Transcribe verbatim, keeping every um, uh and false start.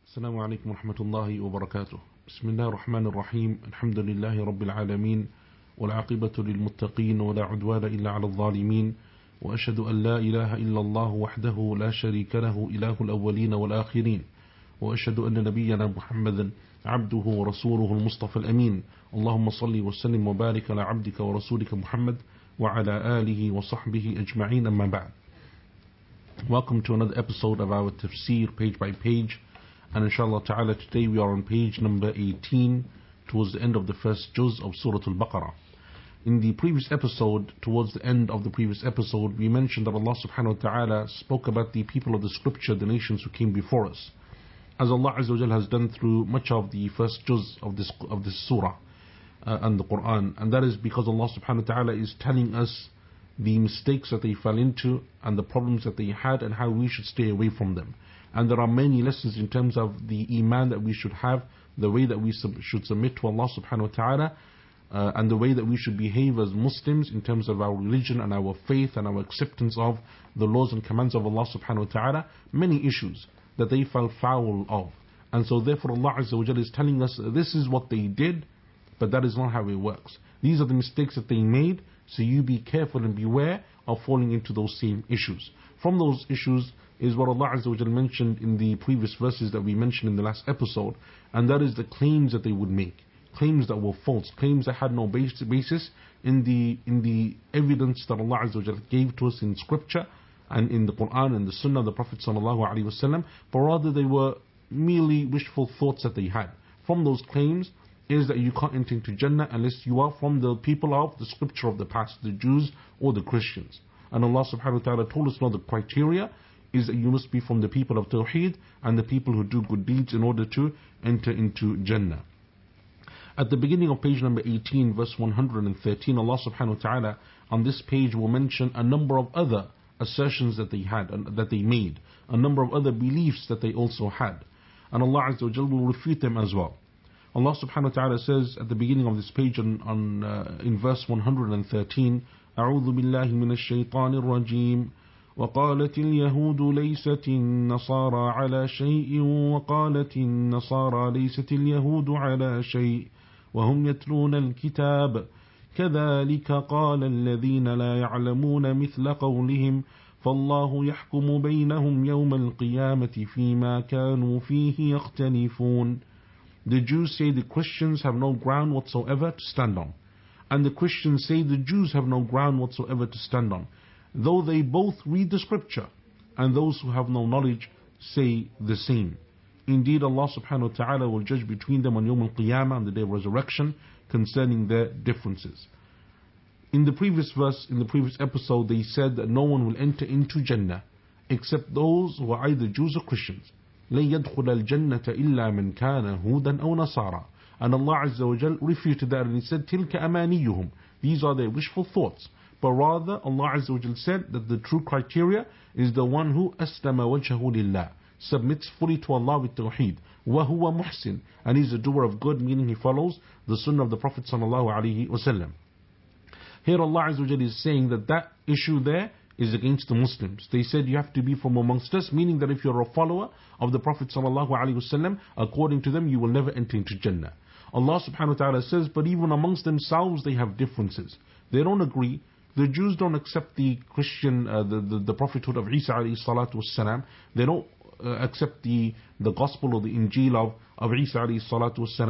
السلام عليكم ورحمة الله وبركاته. بسم الله الرحمن الرحيم. الحمد لله رب العالمين، والعاقبة للمتقين، ولا عدوان إلا على الظالمين، وأشهد أن لا إله إلا الله وحده لا شريك له إله الأولين والآخرين، وأشهد أن نبينا محمدا عبده ورسوله المصطفى الأمين. اللهم صل وسلم وبارك على عبدك ورسولك محمد وعلى آله وصحبه أجمعين، أما بعد. Welcome to another episode of our tafsir page by page, and inshallah ta'ala today we are on page number eighteen, towards the end of the first juz of Surah Al-Baqarah. In the previous episode, towards the end of the previous episode, we mentioned that Allah subhanahu wa ta'ala spoke about the people of the scripture, the nations who came before us, as Allah Azza wa Jal has done through much of the first juz of this, of this surah uh, and the Quran. And that is because Allah subhanahu wa ta'ala is telling us the mistakes that they fell into and the problems that they had and how we should stay away from them. And there are many lessons in terms of the iman that we should have, the way that we sub- should submit to Allah subhanahu wa ta'ala, uh, and the way that we should behave as Muslims in terms of our religion and our faith and our acceptance of the laws and commands of Allah subhanahu wa ta'ala. Many issues that they fell foul of. And so therefore Allah Azza wa Jalla is telling us this is what they did, but that is not how it works. These are the mistakes that they made, so you be careful and beware of falling into those same issues. From those issues is what Allah Azza wa Jalla mentioned in the previous verses that we mentioned in the last episode, and that is the claims that they would make. Claims that were false, claims that had no basis in the in the evidence that Allah Azza wa Jalla gave to us in scripture and in the Quran and the Sunnah of the Prophet sallallahu alaihi wasallam, but rather they were merely wishful thoughts that they had. From those claims is that you can't enter into Jannah unless you are from the people of the scripture of the past, the Jews or the Christians. And Allah subhanahu wa ta'ala told us now the criteria is that you must be from the people of Tawheed and the people who do good deeds in order to enter into Jannah. At the beginning of page number eighteen, verse one hundred thirteen, Allah subhanahu wa ta'ala on this page will mention a number of other assertions that they had, that they made, a number of other beliefs that they also had. And Allah Azza wa Jalla will refute them as well. Allah subhanahu wa ta'ala says at the beginning of this page on, on uh, in verse one hundred thirteen, أعوذ بالله من الشيطان الرجيم وقالت اليهود ليست النصارى على شيء وقالت النصارى ليست اليهود على شيء وهم يتلون الكتاب كذلك قال الذين لا يعلمون مثل قولهم فالله يحكم بينهم يوم القيامة فيما كانوا فيه يختلفون. The Jews say the Christians have no ground whatsoever to stand on, and the Christians say the Jews have no ground whatsoever to stand on, though they both read the scripture, and those who have no knowledge say the same. Indeed, Allah subhanahu wa ta'ala will judge between them on Yawm al-Qiyamah, on the day of resurrection, concerning their differences. In the previous verse, in the previous episode, they said that no one will enter into Jannah except those who are either Jews or Christians. لن يدخل الجنة إلا من كان هودا أو نصارى. And Allah Azza wa Jal refuted that and He said تلك أمانيهم. These are their wishful thoughts. But rather Allah Azza wa Jal said that the true criteria is the one who أسلم وجهه لله, submits fully to Allah with tawheed, وهو محسن, and he's a doer of good, meaning he follows the sunnah of the Prophet sallallahu alaihi wasallam. Here Allah Azza wa Jal is saying that that issue there is against the Muslims. They said you have to be from amongst us, meaning that if you're a follower of the Prophet sallallahu alaihi wasallam, according to them you will never enter into Jannah. Allah subhanahu wa ta'ala says, but even amongst themselves they have differences. They don't agree. The Jews don't accept the Christian, uh, the, the, the prophethood of Isa alayhi salatu wassalam. They don't uh, accept the, the gospel or the Injil of, of Isa alayhi salatu wassalam.